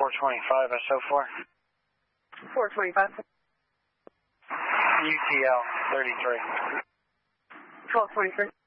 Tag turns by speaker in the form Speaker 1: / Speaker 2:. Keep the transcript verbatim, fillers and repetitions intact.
Speaker 1: four twenty-five, S O four.
Speaker 2: four twenty-five.
Speaker 1: U T L thirty-three.
Speaker 2: twelve twenty-three.